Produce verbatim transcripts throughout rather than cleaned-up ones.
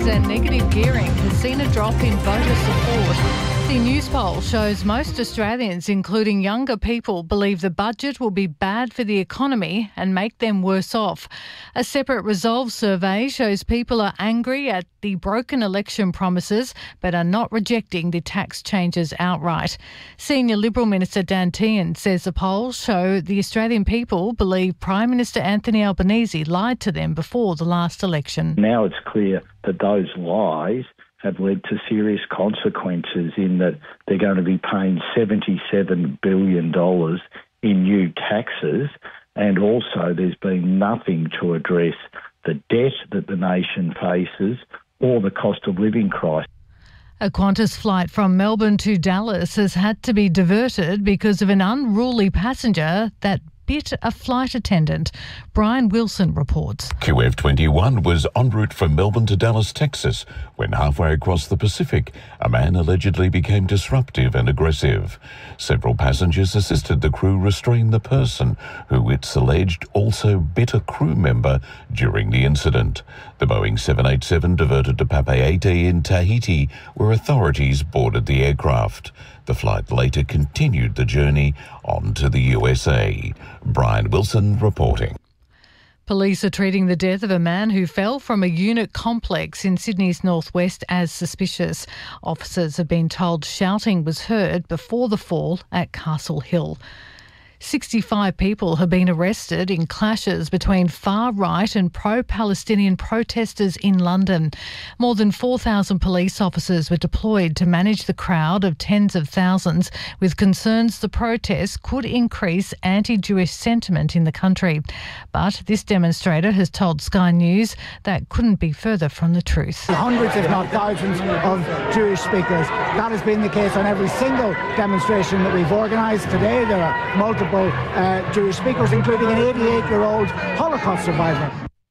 earnings and negative gearing has seen a drop in voter support. The news poll shows most Australians, including younger people, believe the budget will be bad for the economy and make them worse off. A separate Resolve survey shows people are angry at the broken election promises but are not rejecting the tax changes outright. Senior Liberal Minister Dan Tehan says the polls show the Australian people believe Prime Minister Anthony Albanese lied to them before the last election. Now it's clear that those lies have led to serious consequences in that they're going to be paying seventy-seven billion dollars in new taxes, and also there's been nothing to address the debt that the nation faces or the cost of living crisis. A Qantas flight from Melbourne to Dallas has had to be diverted because of an unruly passenger that bit a flight attendant. Brian Wilson reports. Q F twenty-one was en route from Melbourne to Dallas, Texas, when halfway across the Pacific, a man allegedly became disruptive and aggressive. Several passengers assisted the crew restrain the person, who it's alleged also bit a crew member during the incident. The Boeing seven eighty-seven diverted to Papeete in Tahiti, where authorities boarded the aircraft. The flight later continued the journey on to the U S A. Brian Wilson reporting. Police are treating the death of a man who fell from a unit complex in Sydney's northwest as suspicious. Officers have been told shouting was heard before the fall at Castle Hill. sixty-five people have been arrested in clashes between far-right and pro-Palestinian protesters in London. More than four thousand police officers were deployed to manage the crowd of tens of thousands, with concerns the protests could increase anti-Jewish sentiment in the country. But this demonstrator has told Sky News that couldn't be further from the truth. Hundreds, if not thousands, of Jewish speakers. That has been the case on every single demonstration that we've organised. Today there are multiple Uh, Jewish speakers, including an eighty-eight-year-old Holocaust survivor.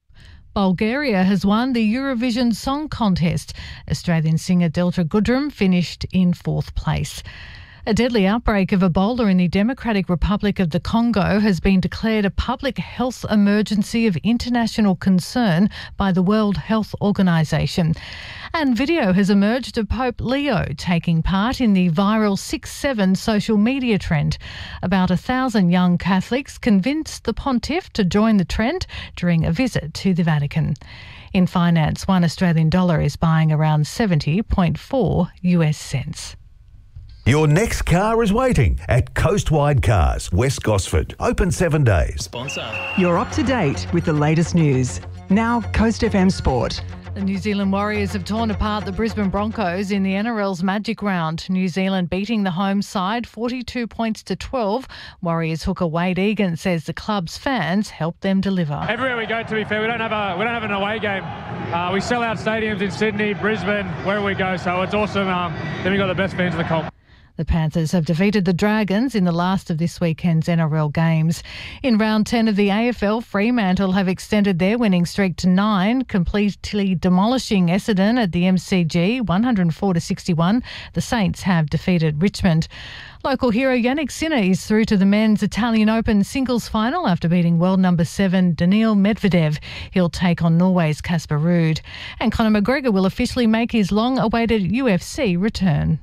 Bulgaria has won the Eurovision Song Contest. Australian singer Delta Goodrem finished in fourth place. A deadly outbreak of Ebola in the Democratic Republic of the Congo has been declared a public health emergency of international concern by the World Health Organization. And video has emerged of Pope Leo taking part in the viral six seven social media trend. About a thousand young Catholics convinced the pontiff to join the trend during a visit to the Vatican. In finance, one Australian dollar is buying around seventy point four U S cents. Your next car is waiting at Coastwide Cars, West Gosford. Open seven days. Sponsor. You're up to date with the latest news. Now, Coast F M Sport. The New Zealand Warriors have torn apart the Brisbane Broncos in the N R L's Magic Round. New Zealand beating the home side forty-two points to twelve. Warriors hooker Wade Egan says the club's fans helped them deliver. Everywhere we go, to be fair, we don't have a we don't have an away game. Uh, we sell out stadiums in Sydney, Brisbane, wherever we go. So it's awesome. Um, then we got the best fans in the comp. The Panthers have defeated the Dragons in the last of this weekend's N R L games. In round ten of the A F L, Fremantle have extended their winning streak to nine, completely demolishing Essendon at the M C G, one oh four to sixty-one. The Saints have defeated Richmond. Local hero Yannick Sinner is through to the men's Italian Open singles final after beating world number seven Daniil Medvedev. He'll take on Norway's Casper Ruud. And Conor McGregor will officially make his long-awaited U F C return.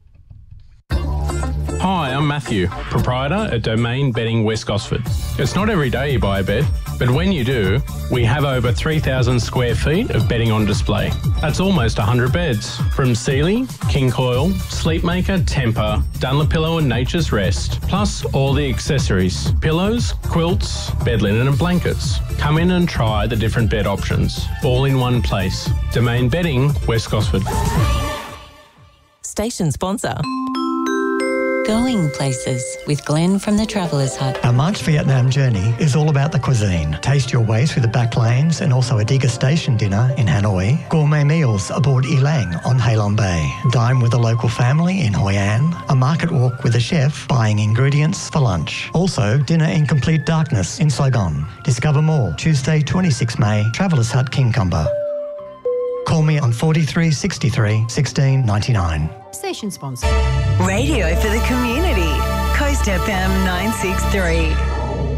Hi, I'm Matthew, proprietor at Domain Bedding West Gosford. It's not every day you buy a bed, but when you do, we have over three thousand square feet of bedding on display. That's almost one hundred beds, from Sealy, King Coil, Sleepmaker, Temper, Dunlopillow and Nature's Rest, plus all the accessories, pillows, quilts, bed linen and blankets. Come in and try the different bed options, all in one place. Domain Bedding West Gosford. Station sponsor. Going places with Glenn from the Travellers Hut. Our March Vietnam journey is all about the cuisine. Taste your way through the back lanes and also a degustation dinner in Hanoi. Gourmet meals aboard Elang on Halong Bay. Dine with a local family in Hoi An. A market walk with a chef buying ingredients for lunch. Also, dinner in complete darkness in Saigon. Discover more Tuesday, twenty-sixth of May, Travellers Hut, Kincumber. Call me on forty-three sixty-three sixteen ninety-nine. Station sponsor. Radio for the community. Coast F M nine six three.